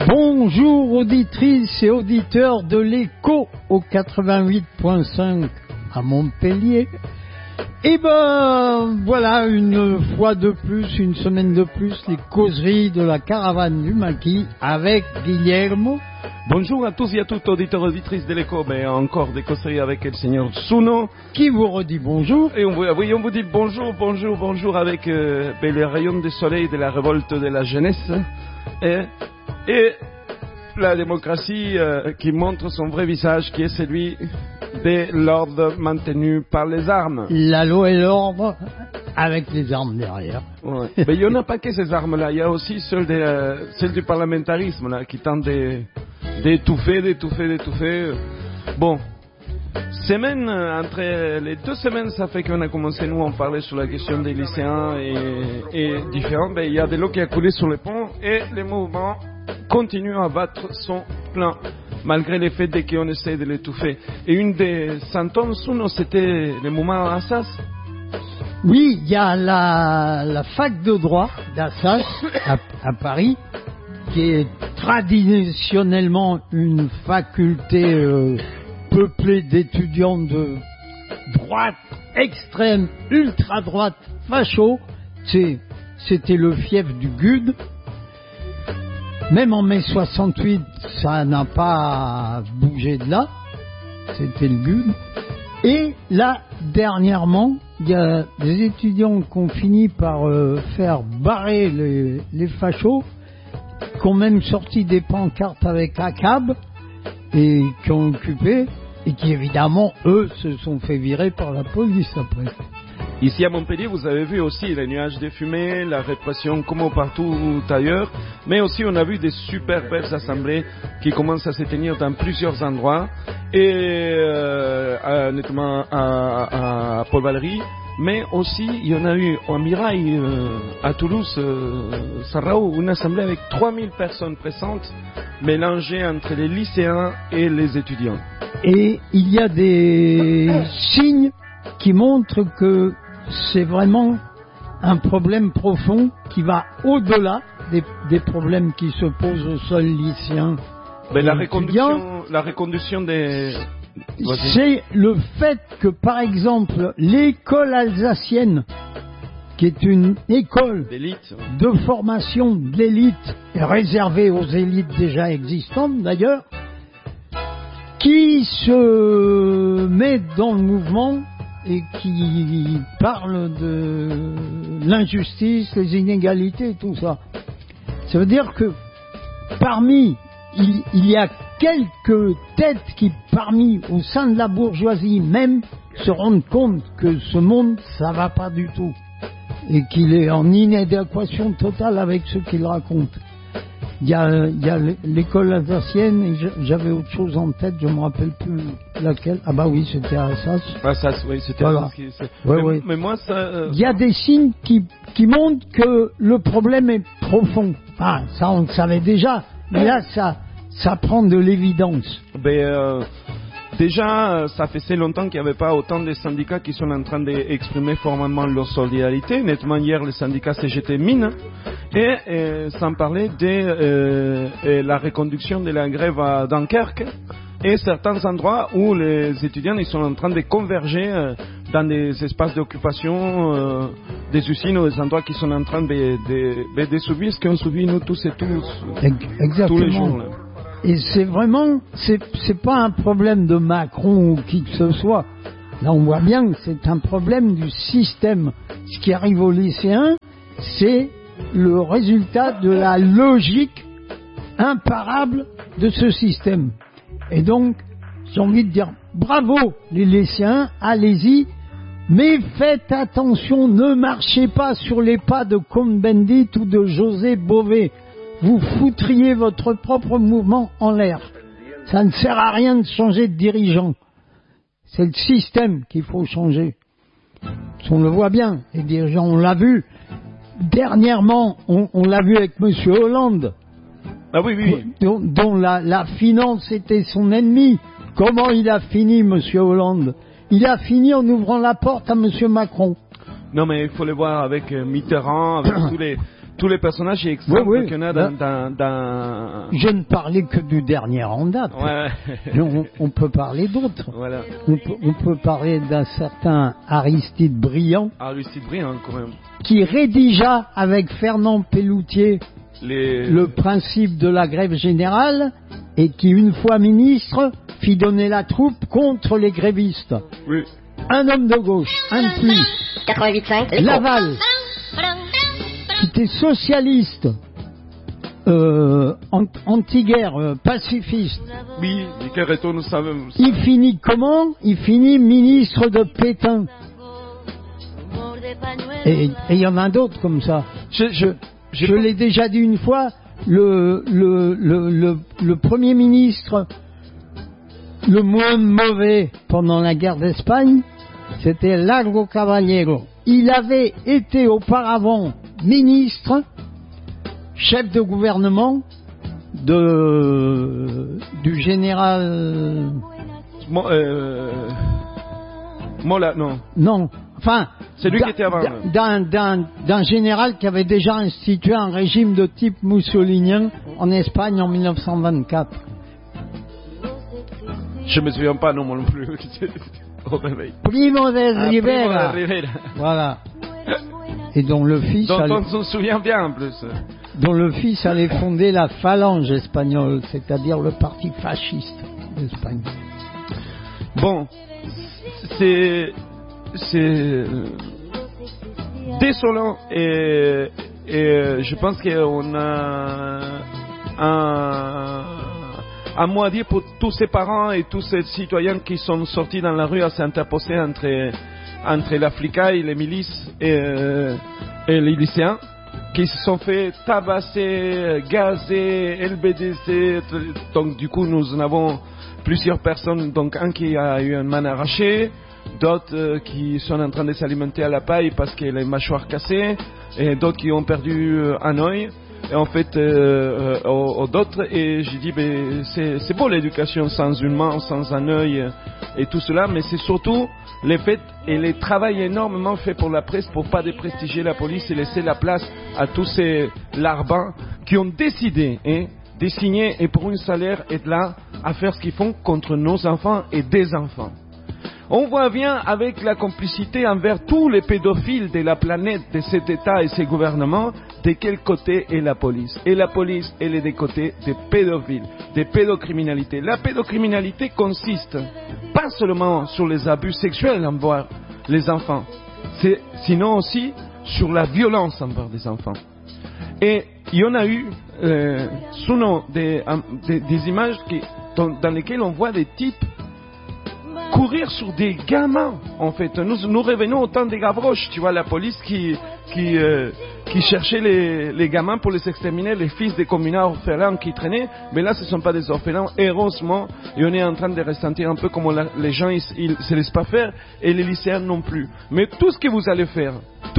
Bonjour auditrices et auditeurs de l'Écho au 88.5 à Montpellier. Et ben voilà, une fois de plus, une semaine de plus, les causeries de la caravane du maquis avec Guillermo. Bonjour à tous et à toutes, auditeurs et auditrices de l'Écho, mais encore des causeries avec le Seigneur Tsuno. Qui vous redit bonjour. Et on vous dit bonjour avec les rayons du soleil de la révolte de la jeunesse et la démocratie qui montre son vrai visage, qui est celui de l'ordre maintenu par les armes. La loi et l'ordre avec les armes derrière. Ouais. Mais il n'y en a pas que ces armes-là, il y a aussi celle du parlementarisme là, qui tente d'étouffer. Bon, entre les 2 semaines, ça fait qu'on a commencé, nous, à parler sur la question des lycéens et différents. Il y a de l'eau qui a coulé sur les ponts et les mouvements continuent à battre son plein, malgré le fait qu'on essaie de l'étouffer. Et une des symptômes, c'était le mouvement Assas. Oui, il y a la fac de droit d'Assas à Paris, qui est traditionnellement une faculté peuplée d'étudiants de droite extrême, ultra-droite, facho. C'était le fief du GUD. Même en mai 68, ça n'a pas bougé de là. C'était le GUD. Et là, dernièrement, il y a des étudiants qui ont fini par faire barrer les fachos, qui ont même sorti des pancartes avec ACAB et qui ont occupé, et qui évidemment, eux, se sont fait virer par la police après. Ici à Montpellier, vous avez vu aussi les nuages de fumée, la répression comme partout ailleurs, mais aussi on a vu des super belles assemblées qui commencent à se tenir dans plusieurs endroits, et notamment à Paul Valéry, mais aussi il y en a eu en Mirail, à Toulouse, Sarraud, une assemblée avec 3000 personnes présentes, mélangées entre les lycéens et les étudiants. Et il y a des signes qui montrent que c'est vraiment un problème profond qui va au-delà des problèmes qui se posent au sol lycéen. Mais la reconduction des... C'est le fait que, par exemple, l'école alsacienne, qui est une école d'élite, de formation d'élite, réservée aux élites déjà existantes d'ailleurs, qui se met dans le mouvement et qui parle de l'injustice, les inégalités, tout ça. Ça veut dire que il y a quelques têtes qui, au sein de la bourgeoisie même, se rendent compte que ce monde, ça va pas du tout. Et qu'il est en inadéquation totale avec ce qu'il raconte. Il y a l'école alsacienne, et j'avais autre chose en tête, je me rappelle plus laquelle. Ah bah oui, c'était à Assas. Assas, oui, c'était voilà. Assas. Mais moi, ça... Il y a des signes qui montrent que le problème est profond. Ah, ça on le savait déjà, mais là, ça prend de l'évidence. Déjà, ça faisait longtemps qu'il n'y avait pas autant de syndicats qui sont en train d'exprimer formellement leur solidarité. Nettement, hier, le syndicat CGT Mine. Et sans parler de la reconduction de la grève à Dunkerque et certains endroits où les étudiants ils sont en train de converger dans des espaces d'occupation des usines ou des endroits qui sont en train de subir ce qu'on subit nous tous et tous. Exactement. Tous les jours. Là. Et c'est vraiment, c'est pas un problème de Macron ou qui que ce soit. Là, on voit bien que c'est un problème du système. Ce qui arrive aux lycéens, c'est le résultat de la logique imparable de ce système. Et donc, j'ai envie de dire bravo les lycéens, allez-y, mais faites attention, ne marchez pas sur les pas de Cohn-Bendit ou de José Bové. Vous foutriez votre propre mouvement en l'air. Ça ne sert à rien de changer de dirigeant. C'est le système qu'il faut changer. On le voit bien, les dirigeants, on l'a vu. Dernièrement, on l'a vu avec M. Hollande. Ah oui. Dont la finance était son ennemi. Comment il a fini, M. Hollande? Il a fini en ouvrant la porte à M. Macron. Non, mais il faut le voir avec Mitterrand, avec tous les personnages et exemples Oui, oui. qu'on a dans... Je ne parlais que du dernier en date. Ouais. On peut parler d'autres. Voilà. On peut parler d'un certain Aristide Briand, Aristide Briand, quand même. qui rédigea avec Fernand Pelloutier le principe de la grève générale et qui, une fois ministre, fit donner la troupe contre les grévistes. Oui. Un homme de gauche, un de plus. 88.5. Laval, qui était socialiste, anti-guerre, pacifiste. Oui, Michael Reto, nous savons. Il finit comment? Il finit ministre de Pétain. Et il y en a d'autres comme ça. Je l'ai déjà dit une fois, le Premier ministre le moins mauvais pendant la guerre d'Espagne, c'était Largo Caballero. Il avait été auparavant ministre, chef de gouvernement du général... Mola, non. Non, enfin... C'est lui qui était avant. D'un général qui avait déjà institué un régime de type moussolinien en Espagne en 1924. Je me souviens pas non plus. Au réveil. Primo de Rivera. Primo de Rivera. Voilà. Et dont le fils... dont on se souvient bien en plus. Dont le fils allait fonder la Phalange espagnole, c'est-à-dire le parti fasciste d'Espagne. Bon, c'est désolant et je pense qu'on a un mot à dire pour tous ces parents et tous ces citoyens qui sont sortis dans la rue à s'interposer entre l'Africa et les milices et les lycéens qui se sont fait tabasser, gazer, LBDC. Donc du coup nous en avons plusieurs personnes, donc un qui a eu une main arrachée, d'autres qui sont en train de s'alimenter à la paille parce qu'il a les mâchoires cassées, et d'autres qui ont perdu un œil, et en fait d'autres, et j'ai dit c'est beau l'éducation sans une main, sans un œil et tout cela, mais c'est surtout les faits et le travail énormément fait pour la presse pour pas déprestigier la police et laisser la place à tous ces larbins qui ont décidé de signer et pour un salaire être là à faire ce qu'ils font contre nos enfants et des enfants. On voit bien avec la complicité envers tous les pédophiles de la planète, de cet État et ses gouvernements, de quel côté est la police. Et la police, elle est des côtés des pédophiles, des pédocriminalités. La pédocriminalité consiste pas seulement sur les abus sexuels envers les enfants, sinon aussi sur la violence envers les enfants. Et il y en a eu souvent des images dans lesquelles on voit des types courir sur des gamins, en fait. Nous revenons au temps des Gavroches, tu vois, la police qui cherchait les gamins pour les exterminer, les fils des communards orphelins qui traînaient, mais là ce ne sont pas des orphelins, heureusement, et on est en train de ressentir un peu comme les gens ils se laissent pas faire, et les lycéens non plus. Mais tout ce que vous allez faire,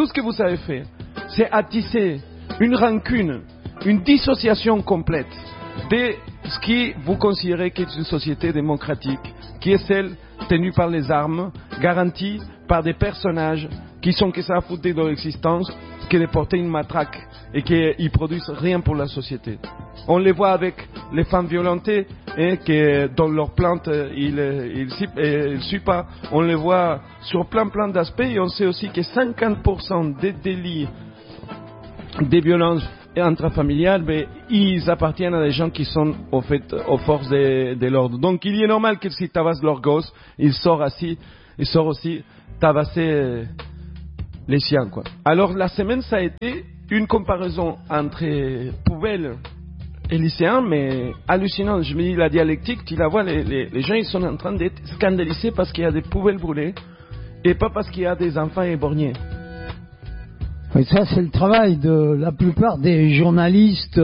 c'est attiser une rancune, une dissociation complète de ce qui vous considérez qu'est une société démocratique, qui est celle tenue par les armes, garantie par des personnages qui sont que ça à foutre de leur existence, que de porter une matraque et qui produisent rien pour la société. On les voit avec les femmes violentées et que dans leurs plaintes ils suivent pas. On les voit sur plein d'aspects et on sait aussi que 50% des délits des violences intrafamiliales, mais ils appartiennent à des gens qui sont au fait aux forces de l'ordre. Donc il est normal que s'ils tabassent leurs gosses, ils sortent aussi tabasser les chiens, quoi. Alors la semaine ça a été une comparaison entre poubelles et lycéens, mais hallucinant. Je me dis la dialectique, tu la vois, les gens ils sont en train d'être scandalisés parce qu'il y a des poubelles brûlées et pas parce qu'il y a des enfants éborgnés. Oui, ça c'est le travail de la plupart des journalistes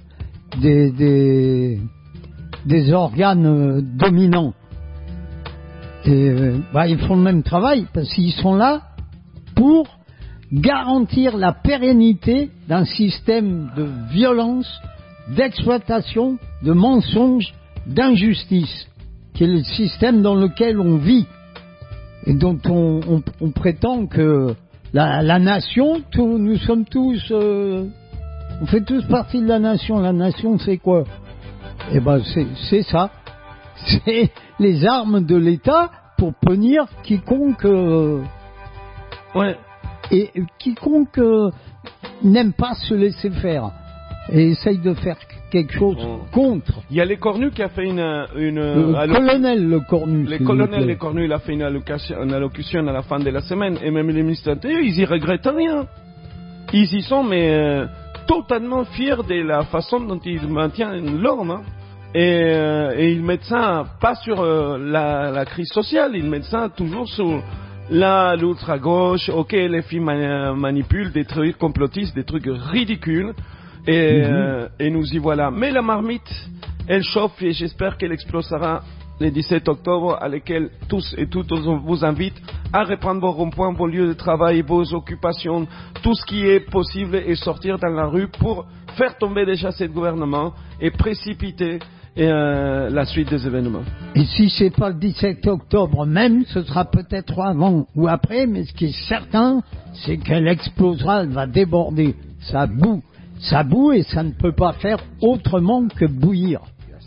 des organes dominants. Et ils font le même travail parce qu'ils sont là pour garantir la pérennité d'un système de violence, d'exploitation, de mensonge, d'injustice, qui est le système dans lequel on vit et dont on prétend que la nation, nous sommes tous On fait tous partie de la nation. La nation, c'est quoi? Eh ben, c'est ça. C'est les armes de l'État pour punir quiconque Ouais. et quiconque n'aime pas se laisser faire et essaye de faire quelque chose contre. Il y a les Cornus qui a fait Le colonel Le Cornu. Le colonel Le Cornu, il a fait une allocution à la fin de la semaine, et même les ministres intérieurs, ils y regrettent rien. Ils y sont, mais totalement fiers de la façon dont ils maintiennent l'ordre. Hein. Et ils mettent ça pas sur la crise sociale, ils mettent ça toujours sur l'ultra-gauche. Ok, les filles manipulent des trucs complotistes, des trucs ridicules, et nous y voilà. Mais la marmite, elle chauffe, et j'espère qu'elle explosera le 17 octobre, à laquelle tous et toutes vous invitent à reprendre vos ronds-points, vos lieux de travail, vos occupations, tout ce qui est possible, et sortir dans la rue pour faire tomber déjà ce gouvernement et précipiter la suite des événements. Et si c'est pas le 17 octobre même, ce sera peut-être avant ou après, mais ce qui est certain, c'est qu'elle explosera, elle va déborder. Ça boue et ça ne peut pas faire autrement que bouillir.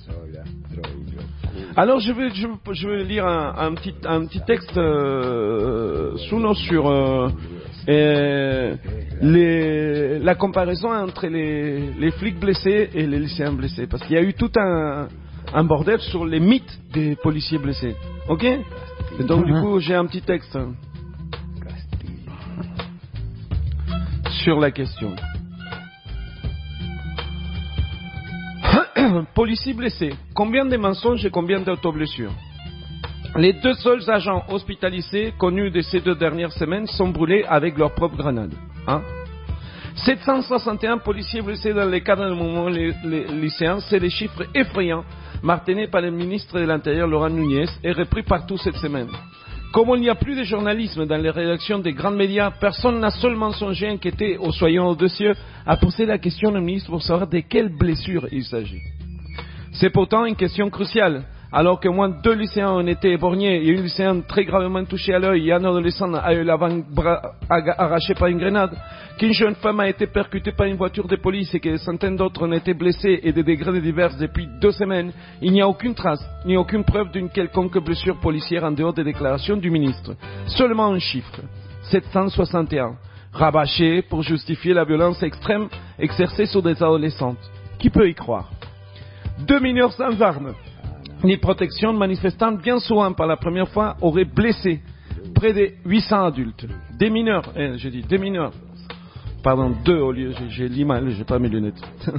Alors je vais lire un petit texte sur la comparaison entre les flics blessés et les lycéens blessés, parce qu'il y a eu tout un bordel sur les mythes des policiers blessés. Ok? Et donc du coup j'ai un petit texte sur la question. Policiers blessés, combien de mensonges et combien d'autoblessures? Les 2 seuls agents hospitalisés connus de ces 2 dernières semaines sont brûlés avec leurs propres grenades. 761 policiers blessés dans les cadres du mouvement lycéen, c'est les chiffres effrayants martelés par le ministre de l'Intérieur Laurent Nunez et repris partout cette semaine. Comme il n'y a plus de journalisme dans les rédactions des grands médias, personne n'a seulement songé à inquiéter aux soyons audacieux à poser la question au ministre pour savoir de quelle blessure il s'agit. C'est pourtant une question cruciale. Alors que moins 2 lycéens ont été éborgnés et une lycéenne très gravement touchée à l'œil et un adolescent a eu l'avant-bras arraché par une grenade, qu'une jeune femme a été percutée par une voiture de police et que des centaines d'autres ont été blessés et des degrés divers depuis 2 semaines, il n'y a aucune trace, ni aucune preuve d'une quelconque blessure policière en dehors des déclarations du ministre. Seulement un chiffre, 761, rabâché pour justifier la violence extrême exercée sur des adolescentes. Qui peut y croire? 2 mineurs sans armes ni protection, manifestants bien souvent par la première fois auraient blessé près de 800 adultes. Des mineurs, j'ai dit des mineurs, pardon, 2 au lieu, j'ai l'image, j'ai pas mes lunettes.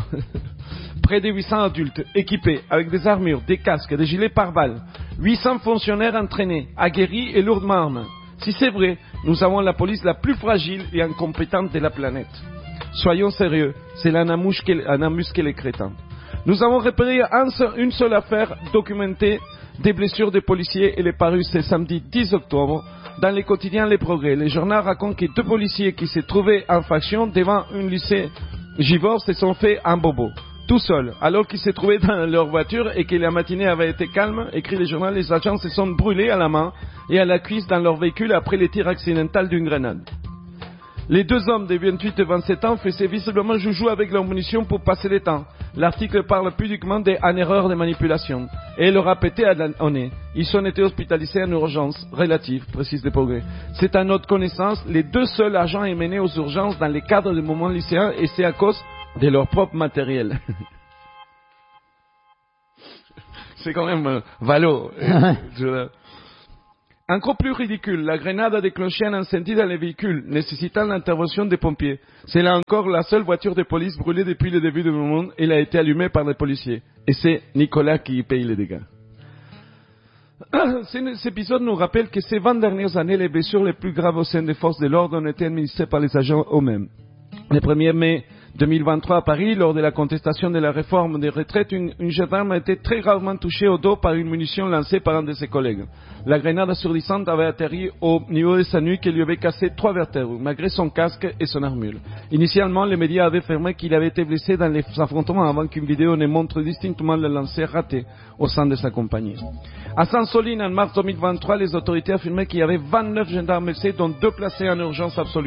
Près de 800 adultes équipés avec des armures, des casques, des gilets pare-balles, 800 fonctionnaires entraînés, aguerris et lourdement armés. Si c'est vrai, nous avons la police la plus fragile et incompétente de la planète. Soyons sérieux, c'est l'anamusque les crétins. Nous avons repéré une seule affaire documentée des blessures des policiers. Elle est parue ce samedi 10 octobre dans les quotidiens Les Progrès. Le journal raconte que 2 policiers qui se trouvaient en faction devant un lycée Givors se sont fait un bobo, tout seuls, alors qu'ils se trouvaient dans leur voiture et que la matinée avait été calme. Écrit le journal, les agents se sont brûlés à la main et à la cuisse dans leur véhicule après le tir accidental d'une grenade. Les 2 hommes de 28 et 27 ans faisaient visiblement joujou avec leur munition pour passer le temps. L'article parle publiquement d'une erreur de manipulation. Et le répété au nez. Ils ont été hospitalisés en urgence relative, précise le Progrès. C'est à notre connaissance, les 2 seuls agents emmenés aux urgences dans le cadre du mouvement lycéen, et c'est à cause de leur propre matériel. C'est quand même valo. Encore plus ridicule, la grenade a déclenché un incendie dans les véhicules, nécessitant l'intervention des pompiers. C'est là encore la seule voiture de police brûlée depuis le début du mouvement. Elle a été allumée par les policiers. Et c'est Nicolas qui paye les dégâts. Cet épisode nous rappelle que ces 20 dernières années, les blessures les plus graves au sein des forces de l'ordre ont été administrées par les agents eux-mêmes. Le 1er mai 2023 à Paris, lors de la contestation de la réforme des retraites, une gendarme a été très gravement touchée au dos par une munition lancée par un de ses collègues. La grenade assourdissante avait atterri au niveau de sa nuque et lui avait cassé 3 vertèbres, malgré son casque et son armure. Initialement, les médias avaient affirmé qu'il avait été blessé dans les affrontements avant qu'une vidéo ne montre distinctement le lancer raté au sein de sa compagnie. À Saint-Soline, en mars 2023, les autorités affirmaient qu'il y avait 29 gendarmes blessés, dont 2 placés en urgence absolue.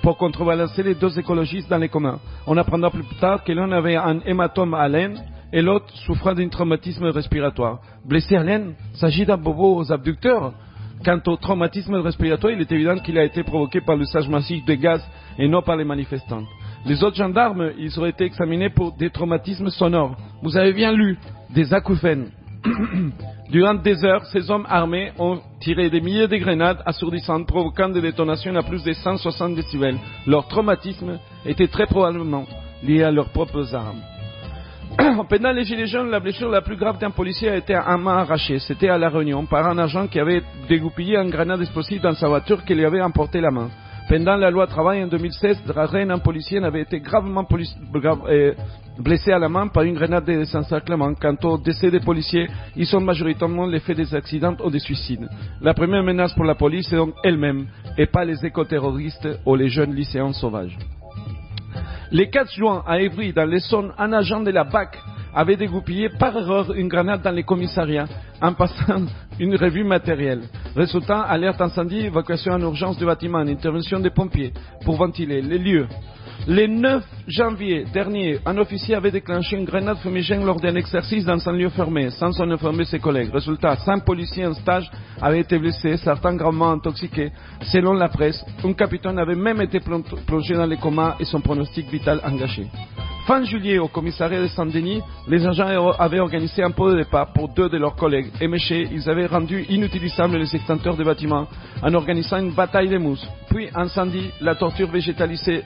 pour contrebalancer les deux écologistes dans les communs. On apprendra plus tard que l'un avait un hématome à l'aine et l'autre souffrait d'un traumatisme respiratoire. Blessé à l'aine, s'agit d'un bobo aux abducteurs. Quant au traumatisme respiratoire, il est évident qu'il a été provoqué par l'usage massif de gaz et non par les manifestants. Les autres gendarmes, ils auraient été examinés pour des traumatismes sonores. Vous avez bien lu, des acouphènes. Durant des heures, ces hommes armés ont tiré des milliers de grenades assourdissantes, provoquant des détonations à plus de 160 décibels. Leur traumatisme était très probablement lié à leurs propres armes. Pendant les Gilets jaunes, la blessure la plus grave d'un policier a été un main arraché. C'était à La Réunion, par un agent qui avait dégoupillé une grenade explosive dans sa voiture qui lui avait emporté la main. Pendant la loi travail en 2016, à Rennes, un policier avait été gravement blessé à la main par une grenade de désencerclement. Quant aux décès des policiers, ils sont majoritairement l'effet des accidents ou des suicides. La première menace pour la police est donc elle-même, et pas les écoterroristes ou les jeunes lycéens sauvages. Les 4 juin, à Évry, dans l'Essonne, un agent de la BAC avait dégoupillé par erreur une grenade dans les commissariats en passant une revue matérielle. Résultat, alerte incendie, évacuation en urgence du bâtiment, intervention des pompiers pour ventiler les lieux. Le 9 janvier dernier, un officier avait déclenché une grenade fumigène lors d'un exercice dans un lieu fermé, sans en informer ses collègues. Résultat, 5 policiers en stage avaient été blessés, certains gravement intoxiqués. Selon la presse, un capitaine avait même été plongé dans les comas et son pronostic vital engagé. Fin juillet, au commissariat de Saint-Denis, les agents avaient organisé un pot de départ pour 2 de leurs collègues. Éméchés, ils avaient rendu inutilisables les extincteurs de bâtiments en organisant une bataille de mousse. Puis incendie, la toiture végétalisée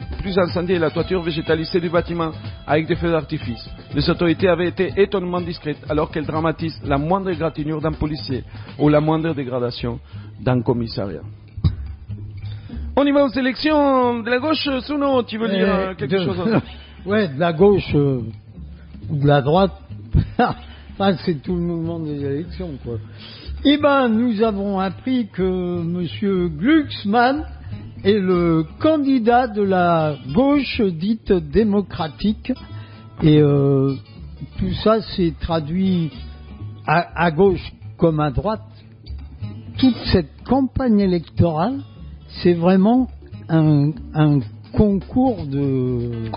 du bâtiment avec des feux d'artifice. Les autorités avaient été étonnamment discrètes alors qu'elles dramatisent la moindre égratignure d'un policier ou la moindre dégradation d'un commissariat. On y va aux élections de la gauche, Souno, tu veux dire quelque chose? Ouais, de la gauche ou de la droite, enfin, c'est tout le mouvement des élections, quoi. Eh ben, nous avons appris que Monsieur Glucksmann est le candidat de la gauche dite démocratique, et tout ça s'est traduit à gauche comme à droite. Toute cette campagne électorale, c'est vraiment un concours de...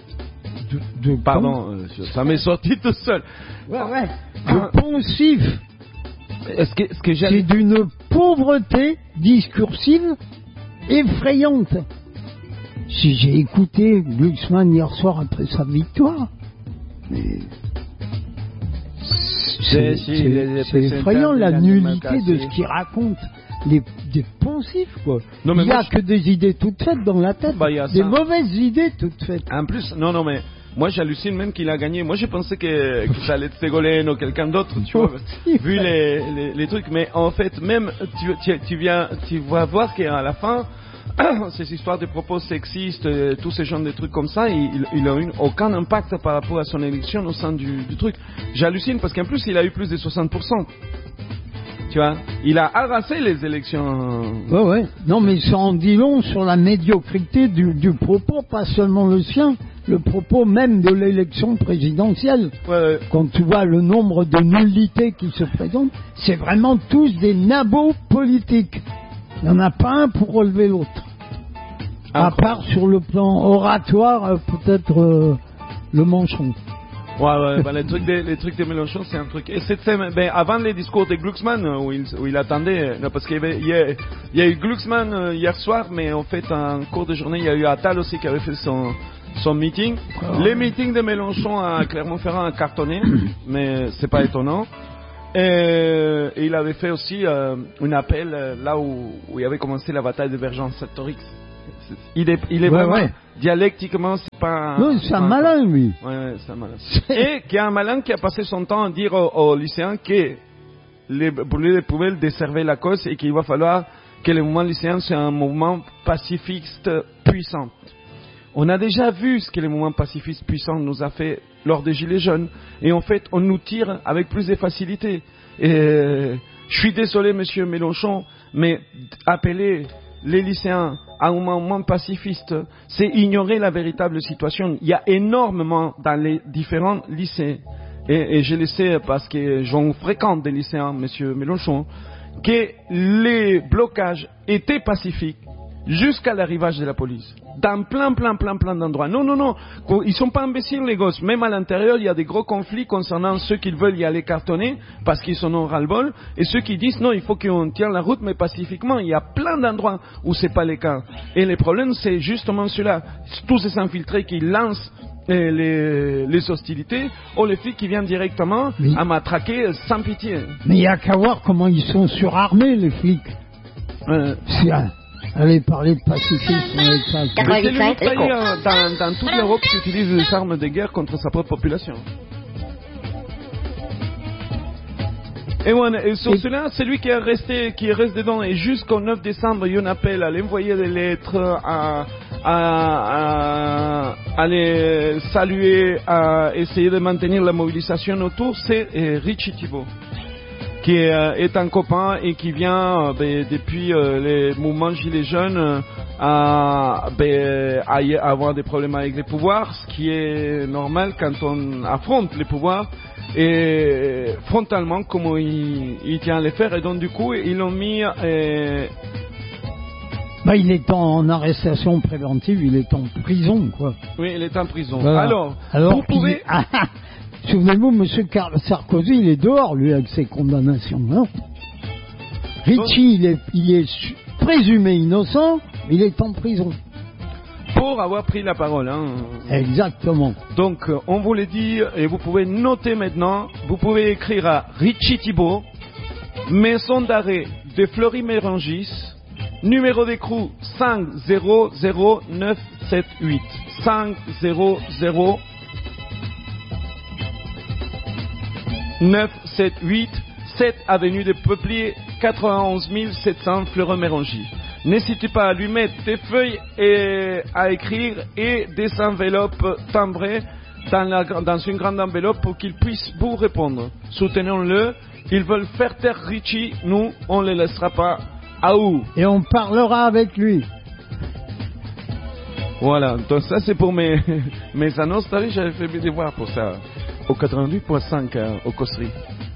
Pardon, ça m'est sorti tout seul. Ouais. De poncif. C'est d'une pauvreté discursive effrayante. Si j'ai écouté Glucksmann hier soir après sa victoire, mais c'est effrayant la nullité de ce qu'il raconte. Des poncifs, quoi. Non, il n'y a que des idées toutes faites dans la tête, des mauvaises idées toutes faites. En plus, non, mais moi j'hallucine même qu'il a gagné. Moi je pensais que ça allait être Ségolène ou quelqu'un d'autre, tu vois, vu les trucs. Mais en fait, même tu vas voir qu'à la fin, ces histoires de propos sexistes, tous ces genres de trucs comme ça, il n'a eu aucun impact par rapport à son élection au sein du truc. J'hallucine parce qu'en plus il a eu plus de 60%. Tu vois, il a arrasé les élections. Ouais. Non, mais ça en dit long sur la médiocrité du propos, pas seulement le sien, le propos même de l'élection présidentielle. Ouais. Quand tu vois le nombre de nullités qui se présentent, c'est vraiment tous des nabots politiques. Il n'y en a pas un pour relever l'autre. À part sur le plan oratoire, peut-être le Mélenchon. Ouais, les trucs de Mélenchon, c'est un truc. Et avant les discours de Glucksmann, où il attendait, parce qu'il y a eu Glucksmann hier soir, mais en fait, en cours de journée, il y a eu Attal aussi qui avait fait son meeting. Les meetings de Mélenchon à Clermont-Ferrand a cartonné, mais c'est pas étonnant. Et il avait fait aussi un appel là où il avait commencé la bataille de Vergence sectorique. Il est vraiment dialectiquement, c'est pas. Non, c'est un malin, lui. Ouais, c'est un malin. Et qu'il y a un malin qui a passé son temps à dire aux lycéens que les brûler les poubelles desservaient la cause et qu'il va falloir que le mouvement lycéen soit un mouvement pacifiste puissant. On a déjà vu ce que le mouvement pacifiste puissant nous a fait lors des Gilets jaunes. Et en fait, on nous tire avec plus de facilité. Et je suis désolé, monsieur Mélenchon, mais appeler les lycéens à un mouvement pacifiste, c'est ignorer la véritable situation. Il y a énormément dans les différents lycées, et je le sais parce que j'en fréquente des lycéens, monsieur Mélenchon, que les blocages étaient pacifiques jusqu'à l'arrivage de la police. Dans plein d'endroits. Non. Ils sont pas imbéciles, les gosses. Même à l'intérieur, il y a des gros conflits concernant ceux qui veulent y aller cartonner parce qu'ils sont en ras-le-bol et ceux qui disent non, il faut qu'on tienne la route, mais pacifiquement. Il y a plein d'endroits où c'est pas le cas. Et le problème, c'est justement cela. Tous ces infiltrés qui lancent les hostilités ou les flics qui viennent directement à matraquer sans pitié. Mais il y a qu'à voir comment ils sont surarmés, les flics. Allez parler de pacifisme avec ça. C'est l'unique pays dans toute l'Europe qui utilise des armes de guerre contre sa propre population. Et voilà, et sur cela, celui qui reste dedans, et jusqu'au 9 décembre, il y a un appel à l'envoyer des lettres, à les saluer, à essayer de maintenir la mobilisation autour, c'est Richie Thibault, qui est un copain et qui vient depuis les mouvements Gilets jaunes à avoir des problèmes avec les pouvoirs, ce qui est normal quand on affronte les pouvoirs. Et frontalement, comment il tient à les faire, et donc du coup ils l'ont mis il est en arrestation préventive, il est en prison, quoi. Oui, il est en prison. Voilà. Alors vous pouvez souvenez-vous, monsieur Sarkozy, il est dehors, lui, avec ses condamnations, hein. Richie, il est présumé innocent, il est en prison. Pour avoir pris la parole, hein. Exactement. Donc, on vous le dit, et vous pouvez noter maintenant, vous pouvez écrire à Richie Thibault, maison d'arrêt de Fleury-Mérangis, numéro d'écrou 500978. 500978, 7 avenue des Peupliers, 91 700 Fleury-Mérangis. N'hésitez pas à lui mettre des feuilles et à écrire et des enveloppes timbrées dans une grande enveloppe pour qu'il puisse vous répondre. Soutenons-le. Ils veulent faire taire Richie. Nous, on ne les laissera pas à où. Et on parlera avec lui. Voilà. Donc ça, c'est pour mes annonces. J'avais fait mes devoirs pour ça. Au 88.5 au Cosserie.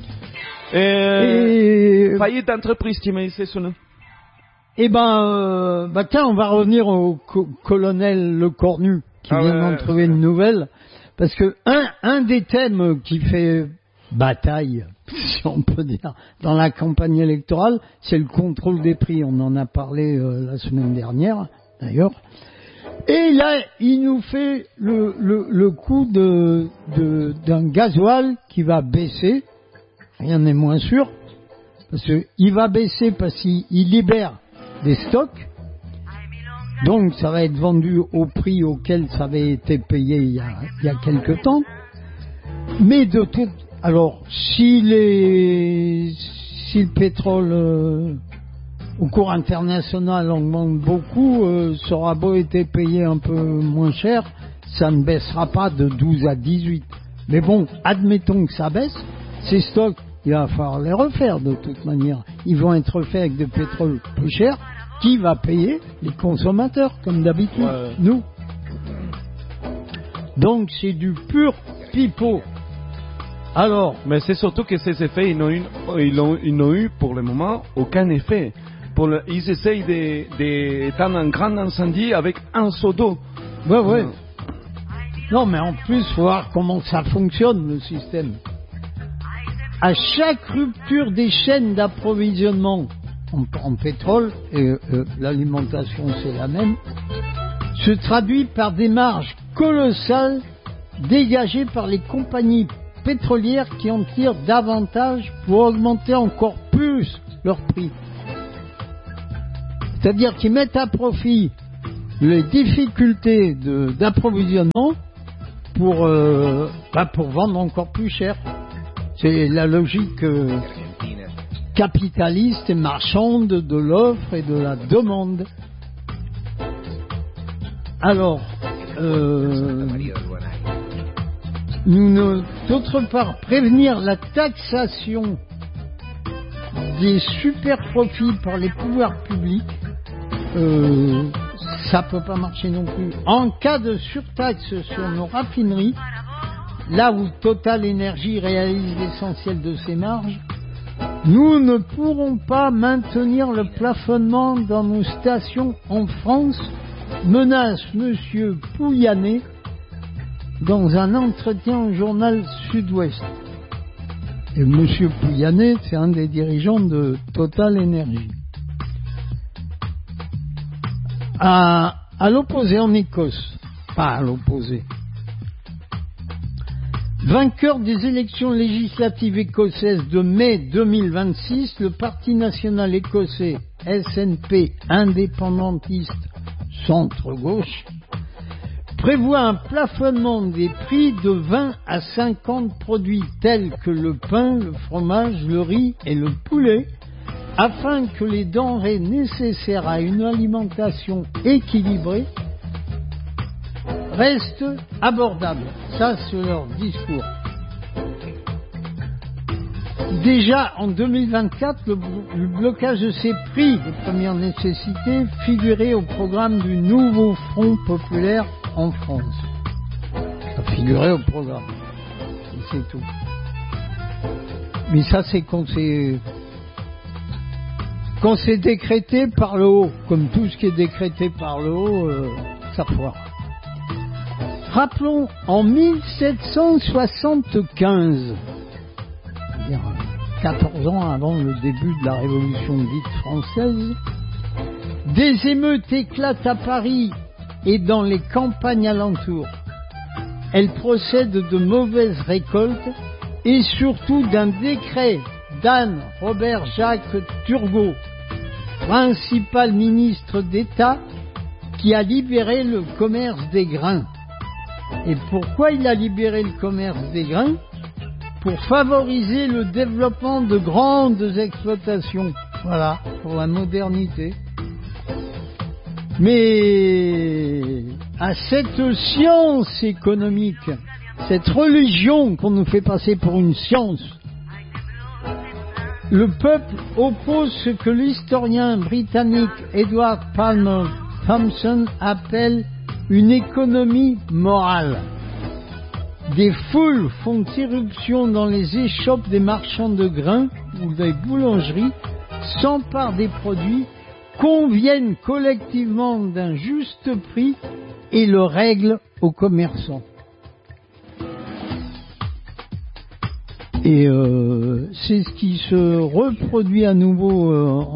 Faillite d'entreprise, tu m'as dit son nom. Eh tiens, on va revenir au colonel Le Cornu qui vient d'en trouver une nouvelle, parce que un des thèmes qui fait bataille, si on peut dire, dans la campagne électorale, c'est le contrôle des prix. On en a parlé la semaine dernière, d'ailleurs. Et là, il nous fait le coup d'un gasoil qui va baisser. Rien n'est moins sûr, parce qu'il va baisser parce qu'il libère des stocks, donc ça va être vendu au prix auquel ça avait été payé il y a quelque temps. Mais alors si le pétrole au cours international augmente beaucoup, ça aura beau être payé un peu moins cher, ça ne baissera pas de 12 à 18. Mais bon, admettons que ça baisse, ces stocks, il va falloir les refaire de toute manière. Ils vont être faits avec du pétrole plus cher. Qui va payer? Les consommateurs, comme d'habitude, nous. Donc c'est du pur pipeau. Alors, mais c'est surtout que ces effets, ils n'ont eu pour le moment aucun effet. Ils essayent d'éteindre un grand incendie avec un seau d'eau. Ouais. Non, mais en plus, faut voir comment ça fonctionne, le système. À chaque rupture des chaînes d'approvisionnement en pétrole, et l'alimentation c'est la même, se traduit par des marges colossales dégagées par les compagnies pétrolières qui en tirent davantage pour augmenter encore plus leur prix. C'est-à-dire qu'ils mettent à profit les difficultés d'approvisionnement pour vendre encore plus cher. C'est la logique capitaliste et marchande de l'offre et de la demande. Alors, d'autre part, prévenir la taxation des super profits par les pouvoirs publics, ça peut pas marcher non plus. En cas de surtaxe sur nos raffineries, là où Total Energy réalise l'essentiel de ses marges, Nous ne pourrons pas maintenir le plafonnement dans nos stations en France, menace M. Pouyanné dans un entretien au journal Sud-Ouest. Et M. Pouyanné, c'est un des dirigeants de Total Energy. À l'opposé en Écosse, pas à l'opposé. Vainqueur des élections législatives écossaises de mai 2026, le Parti national écossais SNP indépendantiste centre-gauche prévoit un plafonnement des prix de 20 à 50 produits tels que le pain, le fromage, le riz et le poulet, afin que les denrées nécessaires à une alimentation équilibrée restent abordables. Ça, c'est leur discours. Déjà en 2024, le blocage de ces prix de première nécessité figurait au programme du nouveau Front populaire en France. Ça figurait au programme. Et c'est tout. Mais ça, c'est quand c'est décrété par le haut. Comme tout ce qui est décrété par le haut, ça foire. Rappelons, en 1775, c'est-à-dire 14 ans avant le début de la Révolution dite française, des émeutes éclatent à Paris et dans les campagnes alentours. Elles procèdent de mauvaises récoltes et surtout d'un décret d'Anne Robert Jacques Turgot, principal ministre d'État, qui a libéré le commerce des grains. Et pourquoi il a libéré le commerce des grains? Pour favoriser le développement de grandes exploitations. Voilà, pour la modernité. Mais à cette science économique, cette religion qu'on nous fait passer pour une science, le peuple oppose ce que l'historien britannique Edward Palmer Thompson appelle une économie morale. Des foules font irruption dans les échoppes des marchands de grains ou des boulangeries, s'emparent des produits, conviennent collectivement d'un juste prix et le règlent aux commerçants. Et c'est ce qui se reproduit à nouveau en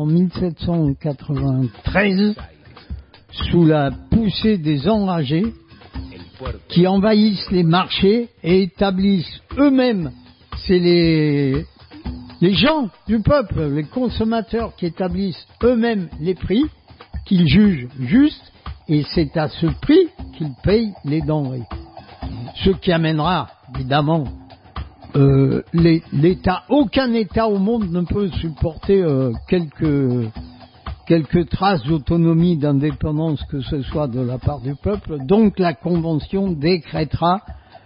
1793 sous la poussée des enragés qui envahissent les marchés et établissent eux-mêmes, c'est les gens du peuple, les consommateurs qui établissent eux-mêmes les prix qu'ils jugent justes, et c'est à ce prix qu'ils payent les denrées. Ce qui amènera, évidemment, l'État, aucun État au monde ne peut supporter quelques traces d'autonomie, d'indépendance que ce soit de la part du peuple. Donc la Convention décrétera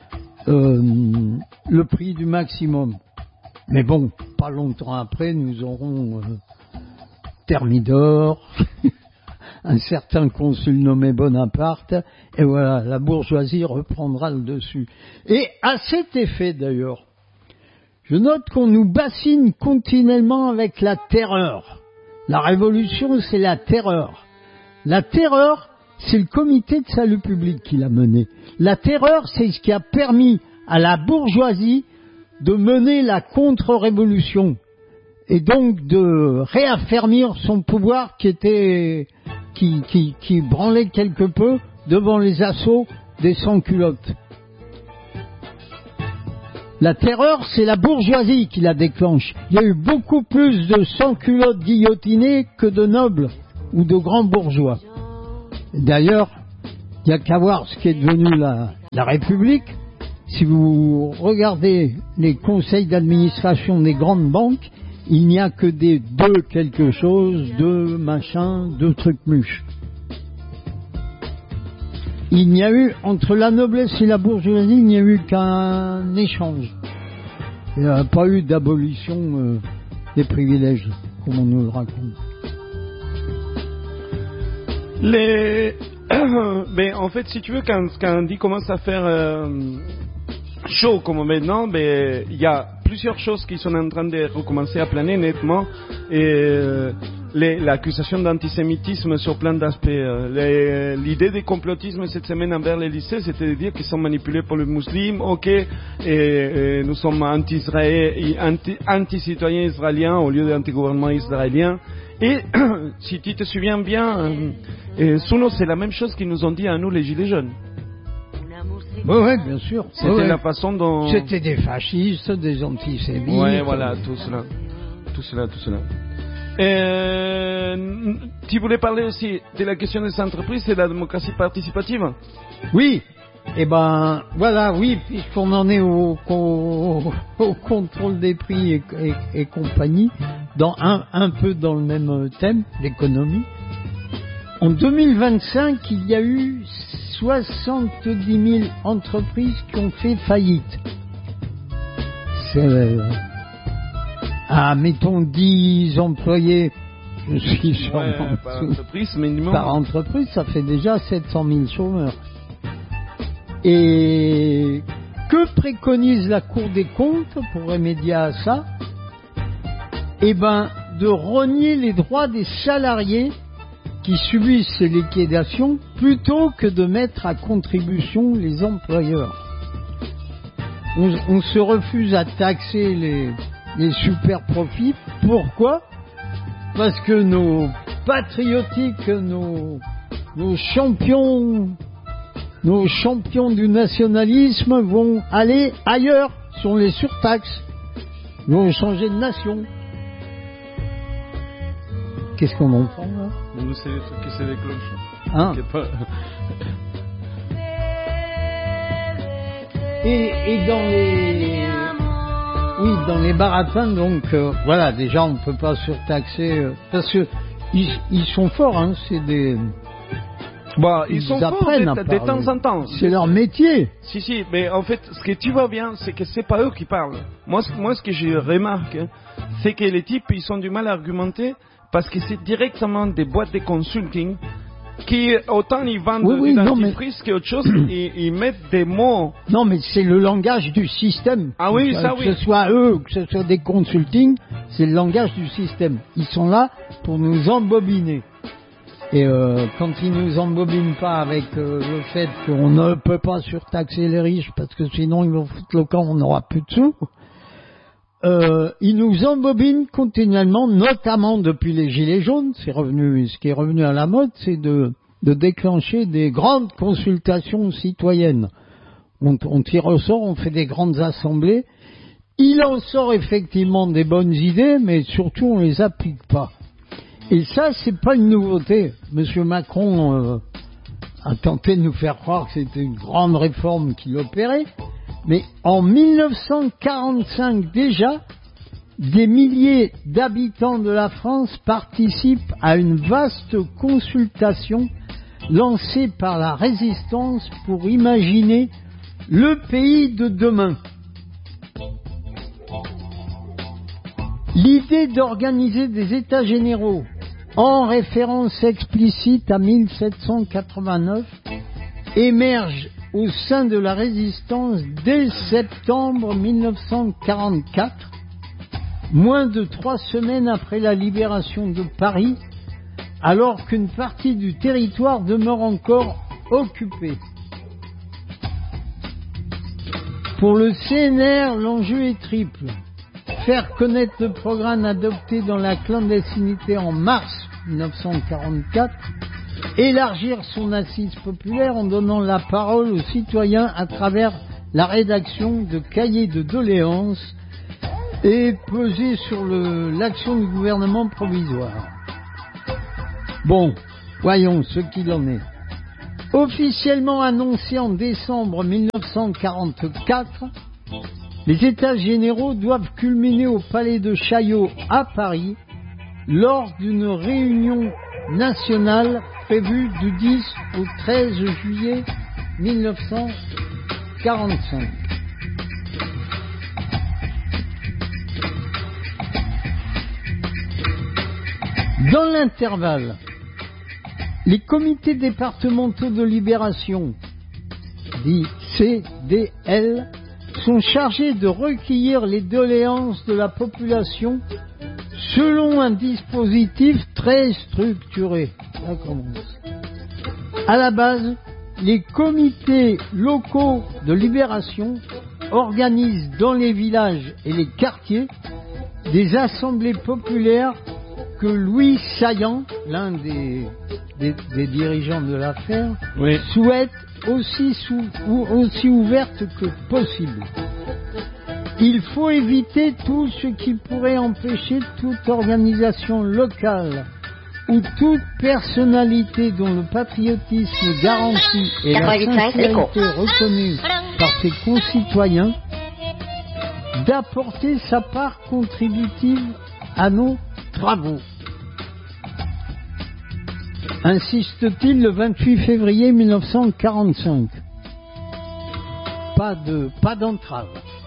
le prix du maximum. Mais bon, pas longtemps après, nous aurons Thermidor, un certain consul nommé Bonaparte, et voilà, la bourgeoisie reprendra le dessus. Et à cet effet d'ailleurs, je note qu'on nous bassine continuellement avec la terreur. La révolution, c'est la terreur. La terreur, c'est le comité de salut public qui l'a menée. La terreur, c'est ce qui a permis à la bourgeoisie de mener la contre-révolution et donc de réaffermir son pouvoir qui branlait quelque peu devant les assauts des sans-culottes. La terreur, c'est la bourgeoisie qui la déclenche. Il y a eu beaucoup plus de sans-culottes guillotinés que de nobles ou de grands bourgeois. D'ailleurs, il n'y a qu'à voir ce qui est devenu la République. Si vous regardez les conseils d'administration des grandes banques, il n'y a que des deux quelque chose, deux machins, deux trucs mûches. Il n'y a eu, entre la noblesse et la bourgeoisie, il n'y a eu qu'un échange. Il n'y a pas eu d'abolition des privilèges, comme on nous le raconte. Mais en fait, si tu veux, quand on dit commence à faire chaud comme maintenant, il y a plusieurs choses qui sont en train de recommencer à planer nettement. Et l'accusation d'antisémitisme sur plein d'aspects. L'idée du complotisme cette semaine envers les lycées, c'était de dire qu'ils sont manipulés par les musulmans, ok, et nous sommes anti-citoyens israéliens au lieu d'anti-gouvernement israélien. Et si tu te souviens bien, Souno, c'est la même chose qu'ils nous ont dit à nous les Gilets jaunes. Oui, bien sûr. C'était la façon dont... C'était des fascistes, des antisémites. Oui, voilà, tout cela. Tu voulais parler aussi de la question des entreprises et de la démocratie participative? Oui. Eh ben, voilà, oui, puisqu'on en est au contrôle des prix et compagnie, un peu dans le même thème, l'économie. En 2025, il y a eu 70 000 entreprises qui ont fait faillite. Mettons 10 employés, je suis sûrement par entreprise, ça fait déjà 700 000 chômeurs. Et que préconise la Cour des comptes pour remédier à ça? Eh ben, de rogner les droits des salariés qui subissent ces liquidations plutôt que de mettre à contribution les employeurs. On se refuse à taxer les super profits. Pourquoi? Parce que nos patriotiques, nos champions du nationalisme vont aller ailleurs, sur les surtaxes, vont changer de nation. Qu'est-ce qu'on entend là? C'est des cloches. Hein? Et dans les baratin, donc voilà, déjà on ne peut pas surtaxer parce que ils sont forts, hein, c'est des... ils sont forts de temps en temps. C'est leur métier. Si, mais en fait, ce que tu vois bien, c'est que c'est pas eux qui parlent. Moi, ce que je remarque, c'est que les types, ils ont du mal à argumenter parce que c'est directement des boîtes de consulting qui, autant ils vendent du dentifrice qu'autre chose, ils mettent des mots. Non, mais c'est le langage du système. Ah oui, ça oui. Que ce soit eux ou que ce soit des consulting, c'est le langage du système. Ils sont là pour nous embobiner. Et quand ils nous embobinent pas avec le fait qu'on ne peut pas surtaxer les riches parce que sinon ils vont foutre le camp, on n'aura plus de sous, ils nous embobinent continuellement, notamment depuis les Gilets jaunes. Ce qui est revenu à la mode, c'est de déclencher des grandes consultations citoyennes. On tire au sort, on fait des grandes assemblées. Il en sort effectivement des bonnes idées, mais surtout on les applique pas. Et ça, c'est pas une nouveauté. Monsieur Macron a tenté de nous faire croire que c'était une grande réforme qu'il opérait. Mais en 1945 déjà, des milliers d'habitants de la France participent à une vaste consultation lancée par la résistance pour imaginer le pays de demain. L'idée d'organiser des États généraux en référence explicite à 1789 émerge au sein de la résistance dès septembre 1944, moins de 3 semaines après la libération de Paris, alors qu'une partie du territoire demeure encore occupée. Pour le CNR, l'enjeu est triple. Faire connaître le programme adopté dans la clandestinité en mars 1944, élargir son assise populaire en donnant la parole aux citoyens à travers la rédaction de cahiers de doléances et peser sur l'action du gouvernement provisoire. Bon, voyons ce qu'il en est. Officiellement annoncé en décembre 1944, les États généraux doivent culminer au palais de Chaillot à Paris lors d'une réunion nationale prévue du 10 au 13 juillet 1945. Dans l'intervalle, les comités départementaux de libération, dits CDL, sont chargés de recueillir les doléances de la population selon un dispositif très structuré. Ça commence. À la base, les comités locaux de libération organisent dans les villages et les quartiers des assemblées populaires que Louis Saillant, l'un des dirigeants de l'affaire, Oui. souhaite aussi ouverte que possible. Il faut éviter tout ce qui pourrait empêcher toute organisation locale ou toute personnalité dont le patriotisme garanti et la sincérité reconnue par ses concitoyens d'apporter sa part contributive à nos travaux. Insiste-t-il le 28 février 1945. Pas d'entrave.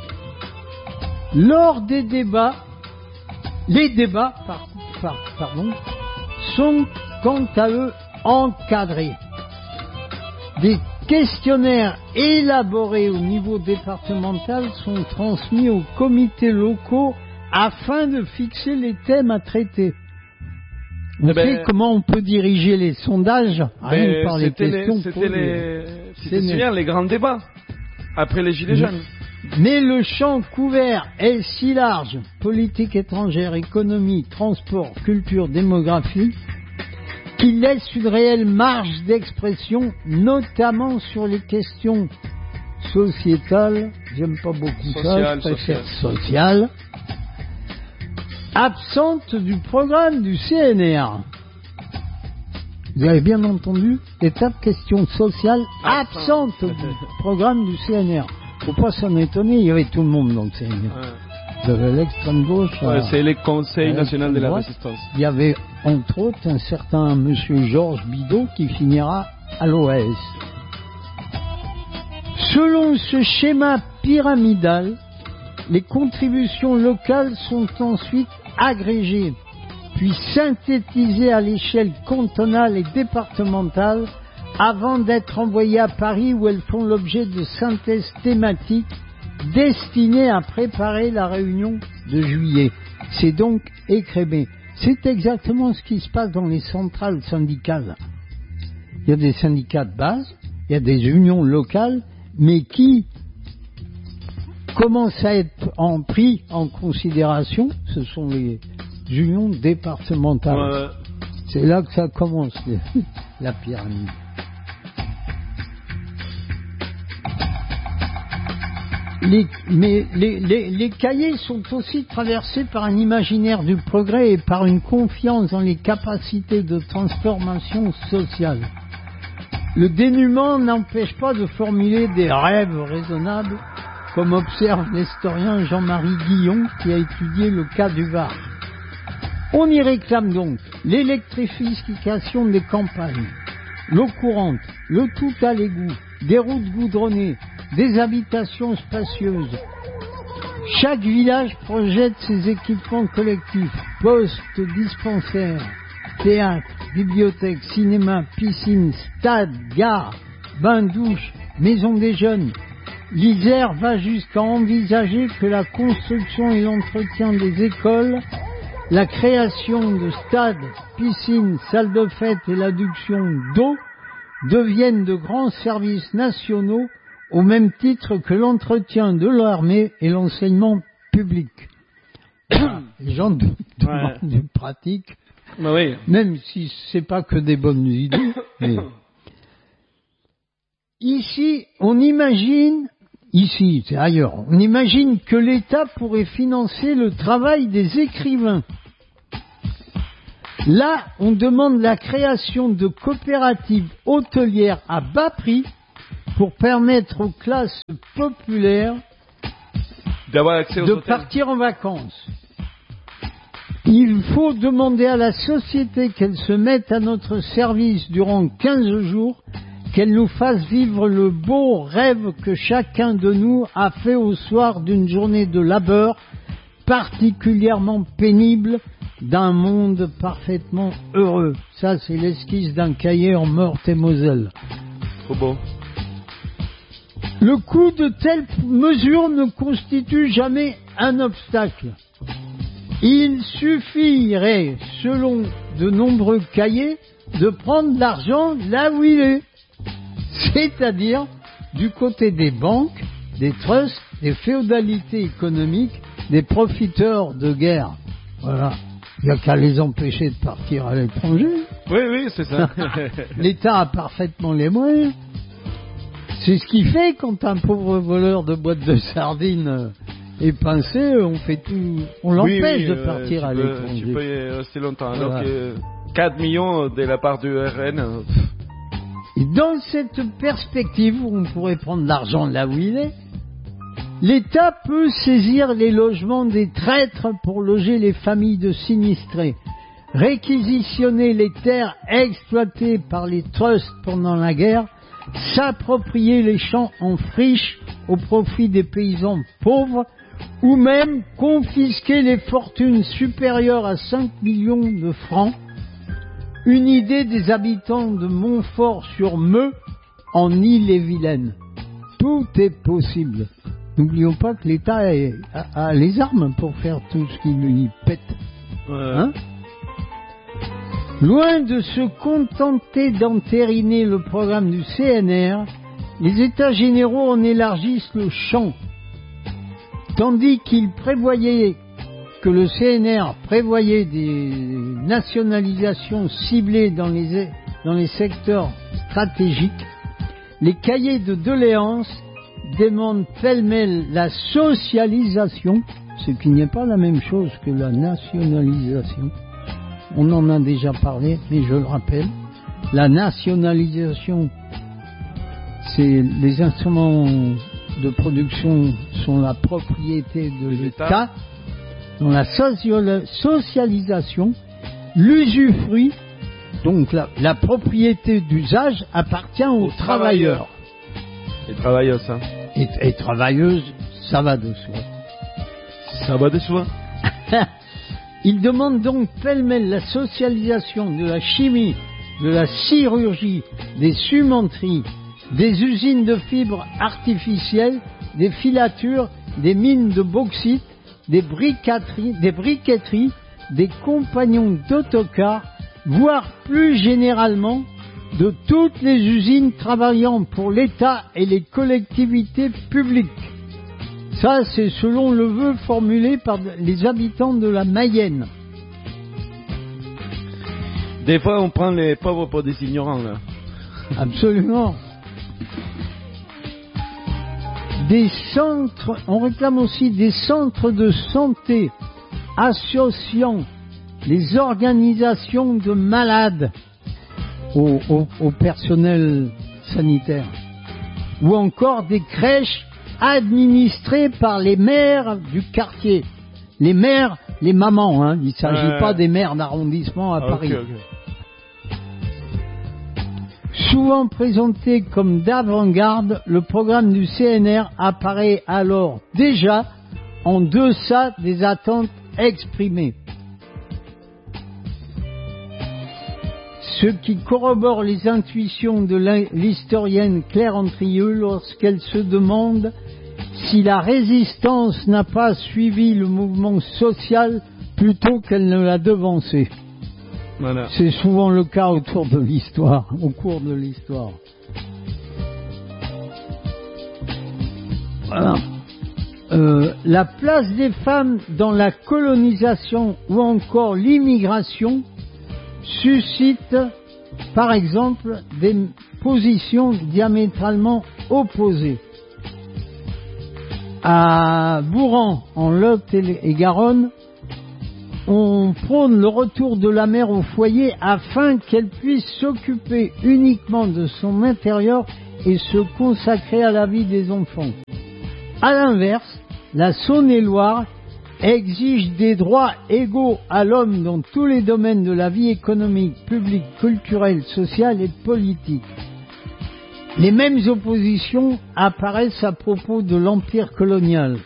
Lors des débats, les débats sont quant à eux encadrés. Des questionnaires élaborés au niveau départemental sont transmis aux comités locaux afin de fixer les thèmes à traiter. On sait comment on peut diriger les sondages par les questions C'était les grands débats après les Gilets jaunes. Mais le champ couvert est si large, politique étrangère, économie, transport, culture, démographie, qu'il laisse une réelle marge d'expression, notamment sur les questions sociétales, j'aime pas beaucoup ça, je préfère sociales, absente du programme du CNR. Vous avez bien entendu, étape question sociale absente du programme du CNR. Faut pas s'en étonner, il y avait tout le monde dans le CNR. Il y avait l'extrême gauche. C'est le Conseil national de la résistance. Il y avait entre autres un certain monsieur Georges Bidault qui finira à l'OAS. Selon ce schéma pyramidal, les contributions locales sont ensuite agrégées, puis synthétisées à l'échelle cantonale et départementale avant d'être envoyées à Paris où elles font l'objet de synthèses thématiques destinées à préparer la réunion de juillet. C'est donc écrémé. C'est exactement ce qui se passe dans les centrales syndicales. Il y a des syndicats de base, il y a des unions locales, mais qui commencent à être pris en considération, ce sont les unions départementales. C'est là que ça commence, la pyramide. Les cahiers sont aussi traversés par un imaginaire du progrès et par une confiance dans les capacités de transformation sociale. Le dénuement n'empêche pas de formuler des rêves raisonnables, comme observe l'historien Jean-Marie Guillon qui a étudié le cas du Var. On y réclame donc l'électrification des campagnes, l'eau courante, le tout à l'égout, des routes goudronnées, des habitations spacieuses. Chaque village projette ses équipements collectifs, postes, dispensaires, théâtres, bibliothèques, cinéma, piscines, stades, gares, bains-douches, maisons des jeunes. L'Isère va jusqu'à envisager que la construction et l'entretien des écoles, la création de stades, piscines, salles de fête et l'adduction d'eau deviennent de grands services nationaux au même titre que l'entretien de l'armée et l'enseignement public. Les gens demandent du pratique, même si c'est pas que des bonnes idées. Mais... Ici, c'est ailleurs, on imagine que l'État pourrait financer le travail des écrivains. Là, on demande la création de coopératives hôtelières à bas prix pour permettre aux classes populaires de partir en vacances. Il faut demander à la société qu'elle se mette à notre service durant 15 jours, qu'elle nous fasse vivre le beau rêve que chacun de nous a fait au soir d'une journée de labeur particulièrement pénible d'un monde parfaitement heureux. Ça, c'est l'esquisse d'un cahier en Meurthe-et-Moselle. Trop beau. Le coût de telles mesures ne constitue jamais un obstacle. Il suffirait, selon de nombreux cahiers, de prendre l'argent là où il est, c'est-à-dire du côté des banques, des trusts, des féodalités économiques, des profiteurs de guerre. Voilà. Il n'y a qu'à les empêcher de partir à l'étranger. Oui, c'est ça. L'État a parfaitement les moyens. C'est ce qui fait quand un pauvre voleur de boîte de sardines est pincé, on l'empêche de partir à l'étranger. Tu peux y rester longtemps. Voilà. Alors que 4 millions de la part du RN. Et dans cette perspective, où on pourrait prendre l'argent là où il est, l'État peut saisir les logements des traîtres pour loger les familles de sinistrés, réquisitionner les terres exploitées par les trusts pendant la guerre, s'approprier les champs en friche au profit des paysans pauvres, ou même confisquer les fortunes supérieures à 5 millions de francs. Une idée des habitants de Montfort-sur-Meux en Ille-et-Vilaine. Tout est possible. N'oublions pas que l'État a les armes pour faire tout ce qui lui pète. Hein? Loin de se contenter d'entériner le programme du CNR, les États généraux en élargissent le champ. Tandis que le CNR prévoyait des nationalisations ciblées dans les secteurs stratégiques, les cahiers de doléances demandent pêle-mêle la socialisation, ce qui n'est pas la même chose que la nationalisation. On en a déjà parlé, mais je le rappelle. La nationalisation, c'est les instruments de production sont la propriété de l'État. Dans la socialisation, l'usufruit, donc la propriété d'usage, appartient aux travailleurs. Et travailleuses, hein. Et travailleuses, ça va de soi. Ça va de soi. Il demande donc pêle-mêle la socialisation de la chimie, de la chirurgie, des cimenteries, des usines de fibres artificielles, des filatures, des mines de bauxite, des briqueteries, des compagnons d'autocars, voire plus généralement de toutes les usines travaillant pour l'État et les collectivités publiques. Ça, c'est selon le vœu formulé par les habitants de la Mayenne. Des fois, on prend les pauvres pour des ignorants, là. Absolument. On réclame aussi des centres de santé associant les organisations de malades au personnel sanitaire, ou encore des crèches administrées par les maires du quartier. Les maires, les mamans, hein, il ne s'agit pas des maires d'arrondissement à Paris. Okay. Souvent présenté comme d'avant-garde, le programme du CNR apparaît alors déjà en deçà des attentes exprimées. Ce qui corrobore les intuitions de l'historienne Claire Antrieux lorsqu'elle se demande si la résistance n'a pas suivi le mouvement social plutôt qu'elle ne l'a devancé. Voilà. C'est souvent le cas au cours de l'histoire. Voilà. La place des femmes dans la colonisation ou encore l'immigration suscite, par exemple, des positions diamétralement opposées. À Bouran, en Lot et Garonne, on prône le retour de la mère au foyer afin qu'elle puisse s'occuper uniquement de son intérieur et se consacrer à la vie des enfants. À l'inverse, la Saône-et-Loire exige des droits égaux à l'homme dans tous les domaines de la vie économique, publique, culturelle, sociale et politique. Les mêmes oppositions apparaissent à propos de l'empire colonial.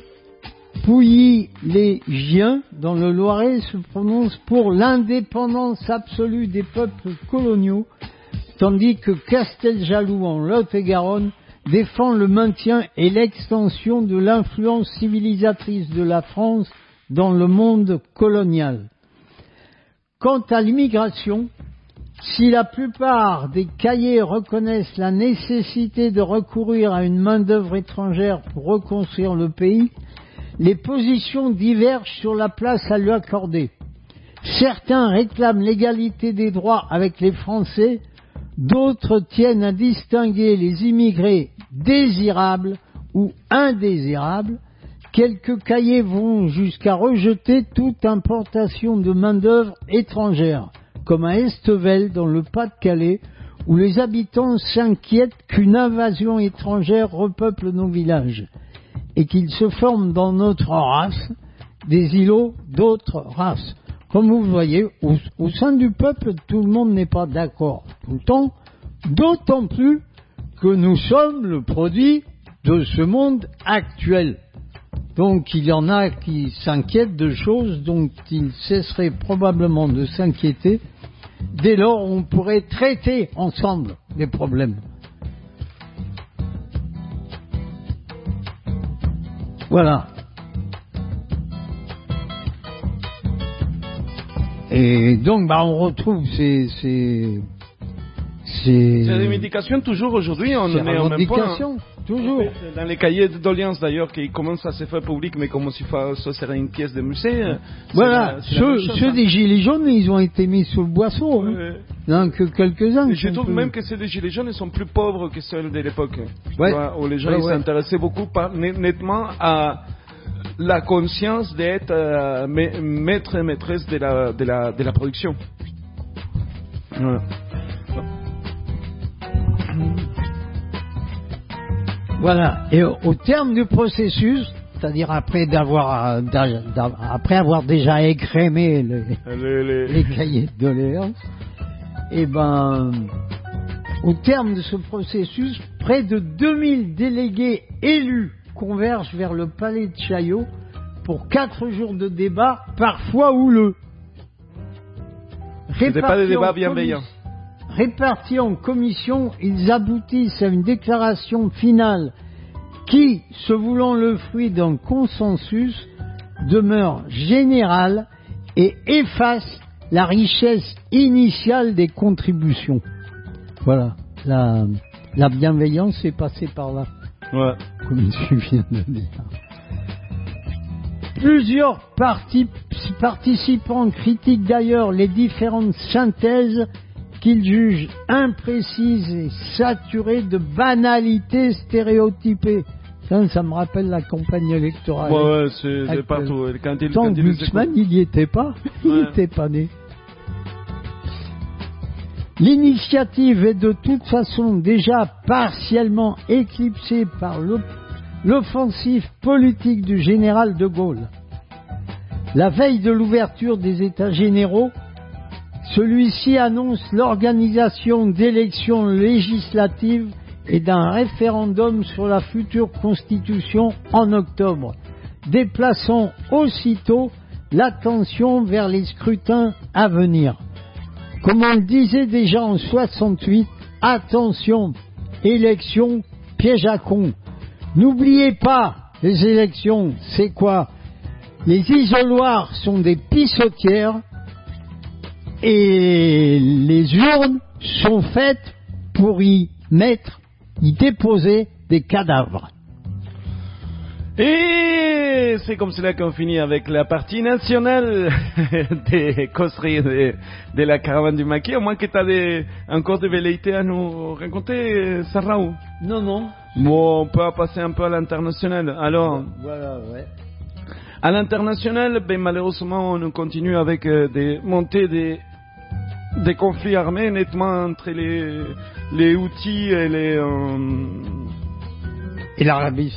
Pouilly-les-Giens, dans le Loiret, se prononce pour l'indépendance absolue des peuples coloniaux, tandis que Casteljaloux, en Lot-et-Garonne, défend le maintien et l'extension de l'influence civilisatrice de la France dans le monde colonial. Quant à l'immigration, si la plupart des cahiers reconnaissent la nécessité de recourir à une main-d'œuvre étrangère pour reconstruire le pays, les positions divergent sur la place à lui accorder. Certains réclament l'égalité des droits avec les Français, d'autres tiennent à distinguer les immigrés désirables ou indésirables. Quelques cahiers vont jusqu'à rejeter toute importation de main-d'œuvre étrangère, comme à Estevel dans le Pas-de-Calais, où les habitants s'inquiètent qu'une invasion étrangère repeuple nos villages et qu'il se forme dans notre race des îlots d'autres races. Comme vous le voyez, au sein du peuple, tout le monde n'est pas d'accord tout le temps, d'autant plus que nous sommes le produit de ce monde actuel. Donc il y en a qui s'inquiètent de choses dont ils cesseraient probablement de s'inquiéter. Dès lors, on pourrait traiter ensemble les problèmes. Voilà. Et donc, on retrouve ces revendications toujours aujourd'hui, on est en même point. Toujours. Dans les cahiers de doléances d'ailleurs qui commencent à se faire public, mais comme si ce serait une pièce de musée. Voilà, ceux des Gilets jaunes, ils ont été mis sous le boisseau. Hein, que quelques-uns. Et je trouve même que ceux des Gilets jaunes sont plus pauvres que ceux de l'époque. Ouais. Où les gens s'intéressaient beaucoup nettement à la conscience d'être maître et maîtresse de la production. Voilà. Voilà, et au terme du processus, c'est-à-dire après avoir déjà écrémé les cahiers de doléances, au terme de ce processus, près de 2000 délégués élus convergent vers le palais de Chaillot pour 4 jours de débat, parfois houleux. C'était pas des débats bienveillants. Répartis en commission, ils aboutissent à une déclaration finale qui, se voulant le fruit d'un consensus, demeure générale et efface la richesse initiale des contributions. Voilà, la bienveillance est passée par là, comme tu viens de dire. Plusieurs participants critiquent d'ailleurs les différentes synthèses qu'ils jugent imprécises et saturées de banalités stéréotypées. Ça me rappelle la campagne électorale. Ouais, c'est partout. Tant que Glucksmann, il n'y était pas. Il n'était pas né. L'initiative est de toute façon déjà partiellement éclipsée par l'offensive politique du général de Gaulle. La veille de l'ouverture des États généraux, celui-ci annonce l'organisation d'élections législatives et d'un référendum sur la future Constitution en octobre, déplaçant aussitôt l'attention vers les scrutins à venir. Comme on le disait déjà en 68, attention, élections, piège à con. N'oubliez pas, les élections, c'est quoi? Les isoloirs sont des pissotières et les urnes sont faites pour y déposer des cadavres. Et c'est comme cela qu'on finit avec la partie nationale des causeries de la caravane du maquis. Au moins que tu as encore des velléités à nous raconter, Sarah. Non. Bon, on peut passer un peu à l'international. Alors, voilà, ouais. À l'international, malheureusement, on continue avec des montées des conflits armés nettement entre les Houthis et l'Arabie